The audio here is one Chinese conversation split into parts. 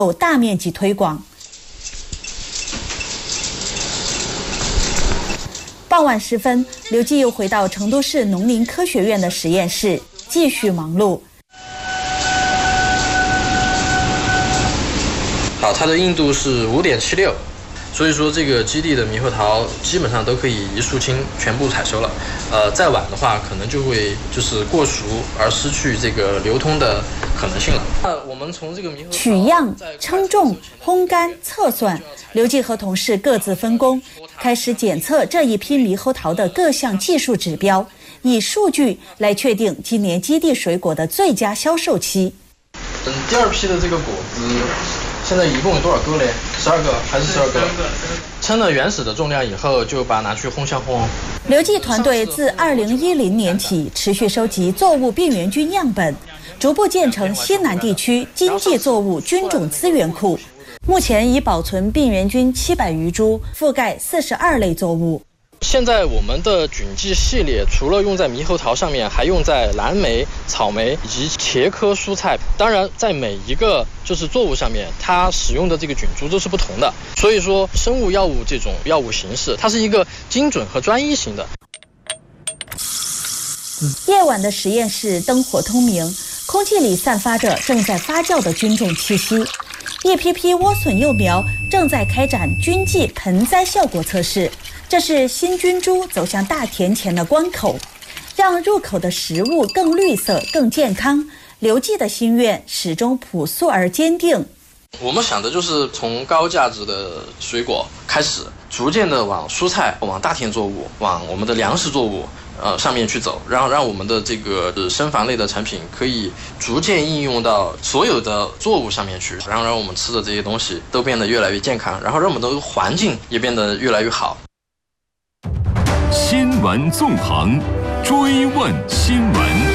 大面积推广。傍晚时分，刘季又回到成都市农林科学院的实验室，继续忙碌。 好，它的硬度是5.76，所以说这个基地的猕猴桃基本上都可以一树清全部采收了。再晚的话，可能就会过熟而失去这个流通的可能性了。我们从这个猕猴桃取样、称重、烘干、测算，刘季和同事各自分工，开始检测这一批猕猴桃的各项技术指标，以数据来确定今年基地水果的最佳销售期。 第二批的这个果子现在一共有多少个嘞？12个还是12个？称了原始的重量以后，就把它拿去烘箱烘。 刘季团队自2010年起持续收集作物病原菌样本，逐步建成西南地区经济作物菌种资源库。目前已保存病原菌700余株，覆盖42类作物。 现在我们的菌剂系列除了用在猕猴桃上面，还用在蓝莓、草莓以及茄科蔬菜。当然，在每一个作物上面，它使用的这个菌株都是不同的。所以说，生物药物这种药物形式，它是一个精准和专一型的。 夜晚的实验室灯火通明，空气里散发着正在发酵的菌种气息。一批批莴笋幼苗正在开展菌剂盆栽效果测试。这是新菌株走向大田前的关口，让入口的食物更绿色、更健康。刘季的心愿始终朴素而坚定。 我们想的就是从高价值的水果开始，逐渐的往蔬菜、往大田作物、往我们的粮食作物上面去走，让我们的这个生防类的产品可以逐渐应用到所有的作物上面去，然后让我们吃的这些东西都变得越来越健康，然后让我们的环境也变得越来越好。 新闻纵横，追问新闻。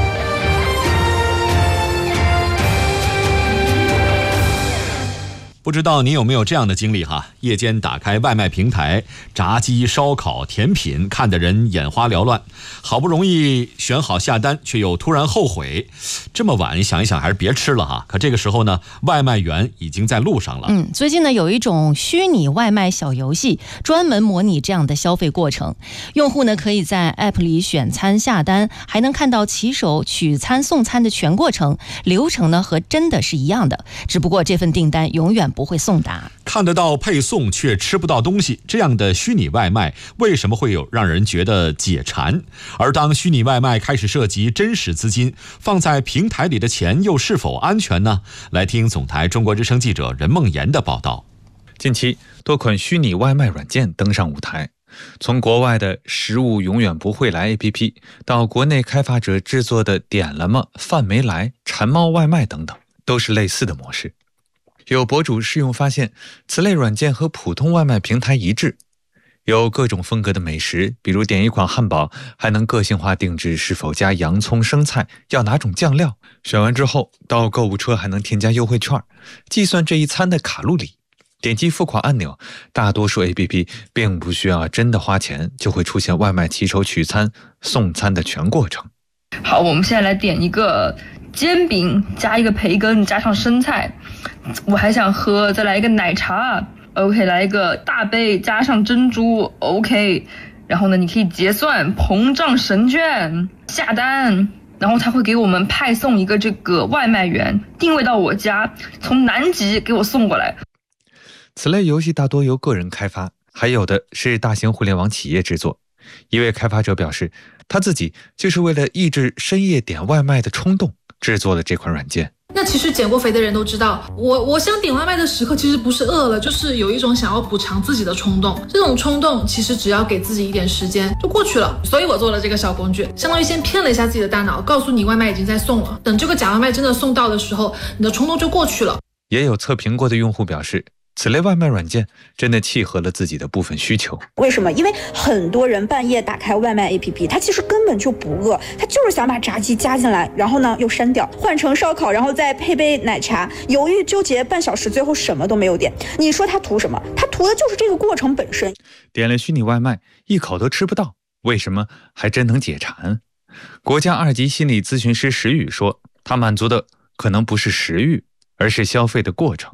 不知道你有没有这样的经历哈？夜间打开外卖平台，炸鸡、烧烤、甜品，看得人眼花缭乱。好不容易选好下单，却又突然后悔。这么晚想一想，还是别吃了哈。可这个时候呢，外卖员已经在路上了。 最近呢，有一种虚拟外卖小游戏，专门模拟这样的消费过程。用户呢可以在 App 里选餐下单，还能看到骑手取餐送餐的全过程，流程呢和真的是一样的，只不过这份订单永远不会送达。 看得到配送却吃不到东西，这样的虚拟外卖为什么会有让人觉得解馋？而当虚拟外卖开始涉及真实资金，放在平台里的钱又是否安全呢？来听总台中国之声记者任梦妍的报道。 近期多款虚拟外卖软件登上舞台，从国外的食物永远不会来 APP 到国内开发者制作的点了吗、饭没来、馋猫外卖等等，都是类似的模式。有博主试用发现，此类软件和普通外卖平台一致，有各种风格的美食，比如点一款汉堡，还能个性化定制是否加洋葱、生菜，要哪种酱料。选完之后，到购物车还能添加优惠券，计算这一餐的卡路里。点击付款按钮，大多数 APP 并不需要真的花钱，就会出现外卖骑手取餐、送餐的全过程。 好，我们现在来点一个煎饼，加一个培根，加上生菜。我还想喝，再来一个奶茶。OK， 来一个大杯加上珍珠。OK， 然后呢，你可以结算膨胀神券下单，然后他会给我们派送一个这个外卖员定位到我家，从南极给我送过来。 此类游戏大多由个人开发，还有的是大型互联网企业制作。一位开发者表示，他自己就是为了抑制深夜点外卖的冲动，制作了这款软件。 那其实减过肥的人都知道，我想点外卖的时刻其实不是饿了，就是有一种想要补偿自己的冲动。这种冲动其实只要给自己一点时间就过去了。所以我做了这个小工具，相当于先骗了一下自己的大脑，告诉你外卖已经在送了。等这个假外卖真的送到的时候，你的冲动就过去了。 也有测评过的用户表示，此类外卖软件真的契合了自己的部分需求。 为什么？因为很多人半夜打开外卖 APP， 他其实根本就不饿，他就是想把炸鸡加进来，然后呢又删掉，换成烧烤，然后再配杯奶茶，犹豫纠结半小时，最后什么都没有点。你说他图什么？他图的就是这个过程本身。 点了虚拟外卖，一口都吃不到，为什么还真能解馋？国家2级心理咨询师石宇说，他满足的可能不是食欲，而是消费的过程。